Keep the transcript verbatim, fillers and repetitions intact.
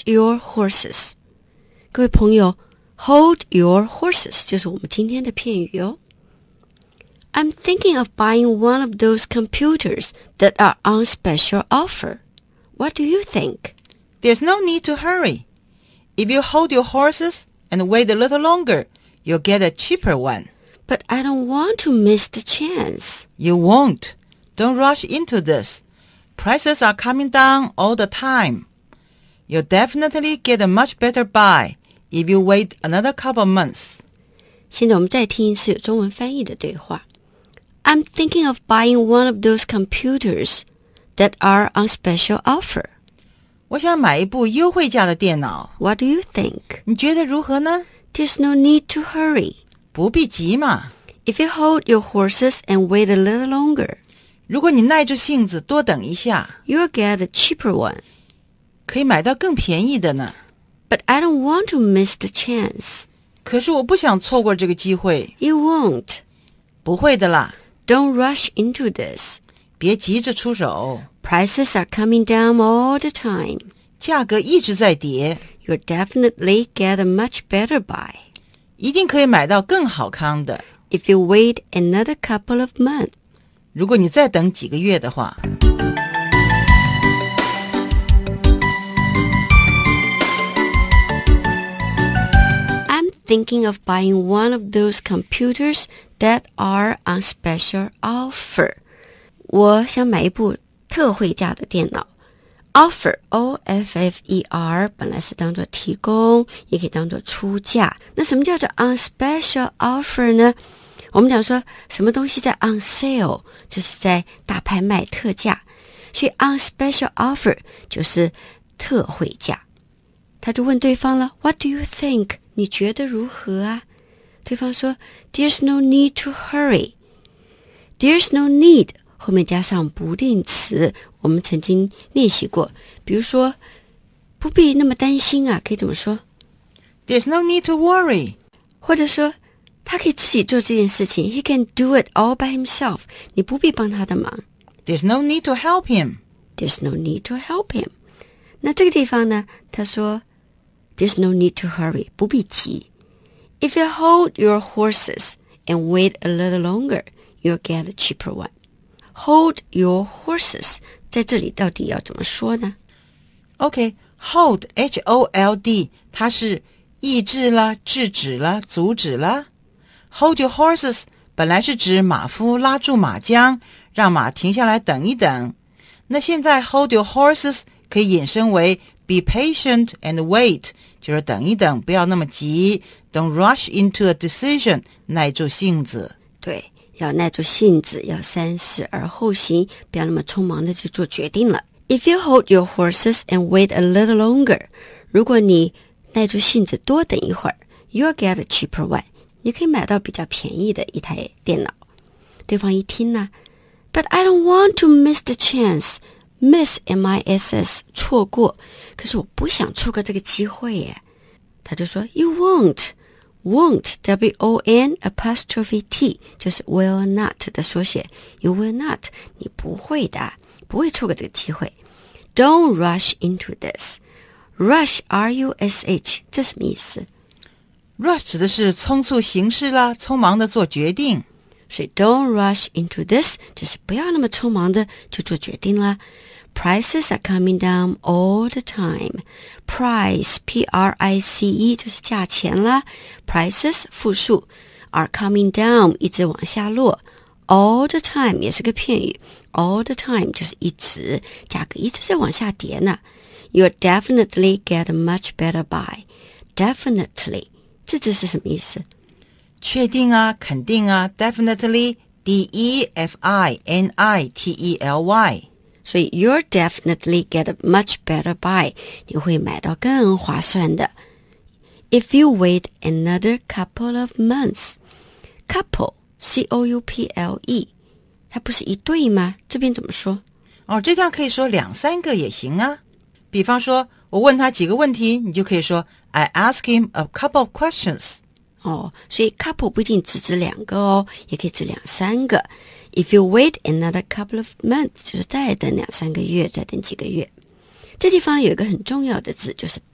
your horses. 各位朋友 Hold your horses 就是我们今天的片语哦。I'm thinking of buying one of those computers that are on special offer. What do you think? There's no need to hurry. If you hold your horses and wait a little longer, you'll get a cheaper one. But I don't want to miss the chance. You won't. Don't rush into this. Prices are coming down all the time. You'll definitely get a much better buy if you wait another couple of months. 现在我们再听一次有中文翻译的对话。I'm thinking of buying one of those computers that are on special offer. 我想买一部优惠价的电脑。 What do you think? 你觉得如何呢？ There's no need to hurry. 不必急嘛。 If you hold your horses and wait a little longer, 如果你耐住性子多等一下， you'll get a cheaper one. 可以买到更便宜的呢。 But I don't want to miss the chance. 可是我不想错过这个机会。 You won't. 不会的啦。 Don't rush into this. 别急着出手。 Prices are coming down all the time. 价格一直在跌。 You'll definitely get a much better buy. 一定可以买到更好康的。 If you wait another couple of months. 如果你再等几个月的话。 I'm thinking of buying one of those computers that are on special offer. 我想买一部特惠价的电脑。Offer, O F F E R 本来是当作提供，也可以当作出价。那什么叫做 on special offer 呢？我们讲说什么东西在 on sale 就是在大拍卖特价，所以 on special offer 就是特惠价。他就问对方了 What do you think? 你觉得如何啊？对方说 There's no need to hurry. There's no need 后面加上不定词，我们曾经练习过，比如说不必那么担心啊，可以怎么说？ There's no need to worry. 或者说他可以自己做这件事情 He can do it all by himself. 你不必帮他的忙。 There's no need to help him. There's no need to help him. 那这个地方呢，他说 There's no need to hurry. 不必急。 If you hold your horses and wait a little longer, you'll get a cheaper one. Hold your horses 在这里到底要怎么说呢？ OK, hold, H O L D 它是抑制啦、制止啦、阻止啦。Hold your horses 本来是指马夫拉住马缰，让马停下来等一等。那现在 hold your horses 可以衍生为 be patient and wait， 就是等一等，不要那么急。Don't rush into a decision， 耐住性子。 对，要耐住性子，要三思而后行，不要那么匆忙的去做决定了。If you hold your horses and wait a little longer， 如果你耐住性子多等一会儿 ，you'll get a cheaper one， 你可以买到比较便宜的一台电脑。对方一听呢 ，But I don't want to miss the chance。Miss M I S S 错过，可是我不想错过这个机会耶。他就说 You won't won't W O N apostrophe T 就是 will not 的缩写 You will not 你不会的，不会错过这个机会。 Don't rush into this Rush R U S H 这什么意思？ Rush 指的是匆促行事啦，匆忙的做决定。 所以 don't rush into this 就是不要那么匆忙的就做决定啦。Prices are coming down all the time. Price, P R I C E 就是价钱啦。Prices 复数 are coming down 一直往下落。All the time 也是个片语。All the time 就是一直，价格一直在往下跌呢。You'll definitely get a much better buy. Definitely 这字是什么意思？ 确定啊，肯定啊 ，definitely, D E F I N I T E L Y。 所以 you'll definitely get a much better buy， 你会买到更划算的。If you wait another couple of months, couple, C O U P L E， 它不是一对吗？这边怎么说？ 哦，这样可以说两三个也行啊。比方说，我问他几个问题，你就可以说 I ask him a couple of questions。 哦，所以 couple 不一定只指两个哦，也可以指两三个。If you wait another couple of months， 就是再等两三个月，再等几个月。这地方有一个很重要的字，就是